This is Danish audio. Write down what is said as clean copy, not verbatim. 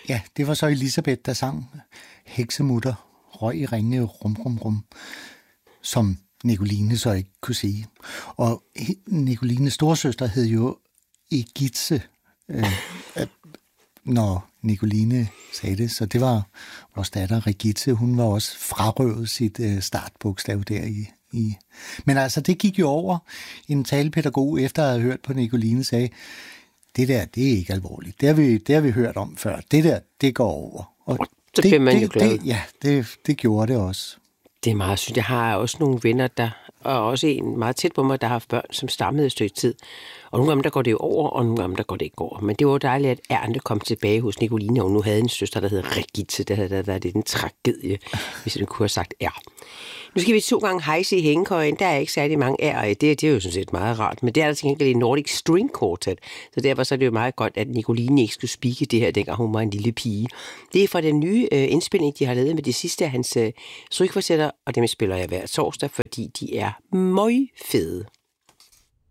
Ja, det var så Elisabeth, der sang Heksemutter, røg i ringe, rum, rum, rum, som Nicoline så ikke kunne sige. Og Nicolines storesøster hed jo Egitze, når Nicoline sagde det. Så det var vores datter Regitze. Hun var også frarøvet sit startbogstav der i. Men altså, det gik jo over. En talepædagog, efter at have hørt på Nicoline, sagde, det der, det er ikke alvorligt. Det har vi hørt om før. Det der, det går over. Og så bliver man jo glad. Det gjorde det også. Det er meget sygt. Jeg har også nogle venner, og også en meget tæt på mig, der har haft børn, som stammede et stykke tid. Og nogle gange, der går det jo over, og nogle gange, der går det ikke over. Men det var jo dejligt, at ærende kom tilbage hos Nicoline, og hun nu havde en søster, der hed Regitze. Det havde været en tragedie, hvis den kunne have sagt R. Nu skal vi 2 gange hejse i hængekøjen. Der er ikke særlig mange R'er i. Det er jo sådan set meget rart. Men det er der til gengæld i Nordic String Quartet. Så derfor så er det jo meget godt, at Nicoline ikke skulle spikke det her, dengang hun var en lille pige. Det er fra den nye indspilning, de har lavet med det sidste af hans strygekvartetter, og dem spiller jeg hver torsdag, fordi de er møgfede.